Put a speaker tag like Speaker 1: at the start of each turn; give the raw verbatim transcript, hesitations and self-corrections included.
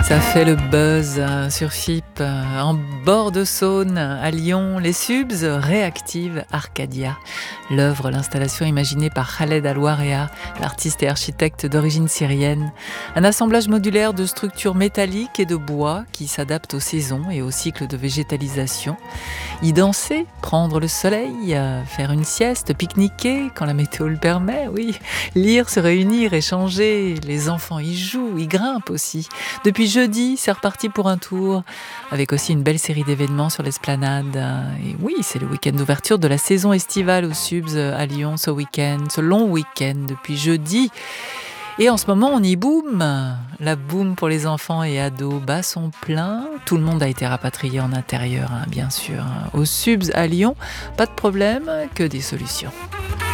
Speaker 1: Ça fait le buzz euh, sur F I P. euh, En bord de Saône, à Lyon, les Subs réactivent Arcadia. L'œuvre, l'installation imaginée par Khaled Alouarea, l'artiste et architecte d'origine syrienne. Un assemblage modulaire de structures métalliques et de bois qui s'adaptent aux saisons et aux cycles de végétalisation. Y danser, prendre le soleil, euh, faire une sieste, pique-niquer quand la météo le permet, oui. Lire, se réunir, échanger. Les enfants y jouent, y grimpent aussi. Depuis jeudi, c'est reparti pour un tour, avec aussi une belle série d'événements sur l'esplanade. Et oui, c'est le week-end d'ouverture de la saison estivale aux Subs à Lyon ce week-end, ce long week-end depuis jeudi. Et en ce moment, on y boom. La boom pour les enfants et ados bat son plein. Tout le monde a été rapatrié en intérieur, hein, bien sûr. Aux Subs à Lyon, pas de problème, que des solutions.